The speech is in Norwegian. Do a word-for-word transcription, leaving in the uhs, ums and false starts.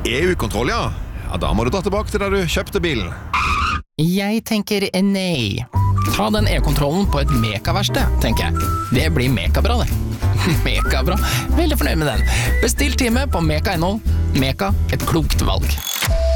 E U-kontroll, ja. Ja, da må du dra tilbake til da du kjøpte bilen. Jeg tenker nei. Ta den e-kontrollen på et mekaverksted, tenker jeg. Det blir mekabra, det. Mekabra. Veldig fornøyd med den. Bestill time på Meka punkt no. Meka, et klokt valg.